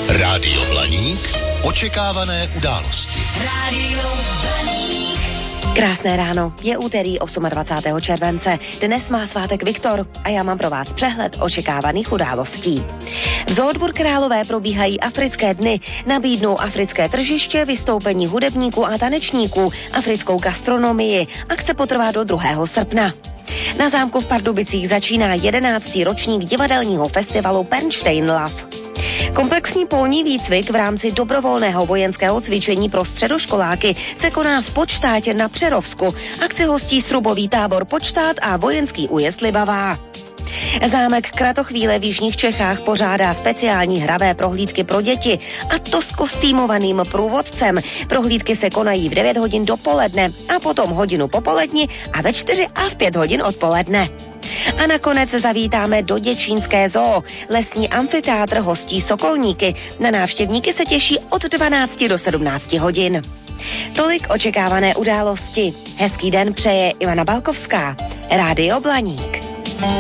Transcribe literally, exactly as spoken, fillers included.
Rádio Blaník. Očekávané události. Rádio Blaník. Krásné ráno, je úterý dvacátého osmého července. Dnes má svátek Viktor a já mám pro vás přehled očekávaných událostí. V Zoodvůr Králové probíhají africké dny. Nabídnou africké tržiště, vystoupení hudebníků a tanečníků, africkou gastronomii. Akce potrvá do druhého srpna. Na zámku v Pardubicích začíná jedenáctý ročník divadelního festivalu Pernstein Love. Komplexní polní výcvik v rámci dobrovolného vojenského cvičení pro středoškoláky se koná v Počtátě na Přerovsku. Akci hostí strubový tábor Počtát a vojenský újezd Libavá. Zámek Kratochvíle v jižních Čechách pořádá speciální hravé prohlídky pro děti, a to s kostýmovaným průvodcem. Prohlídky se konají v devět hodin dopoledne a potom hodinu popoledni a ve čtyři a v pět hodin odpoledne. A nakonec zavítáme do Děčínské zoo. Lesní amfiteátr hostí sokolníky. Na návštěvníky se těší od dvanácti do sedmnácti hodin. Tolik očekávané události. Hezký den přeje Ivana Balkovská. Rádio Blaník.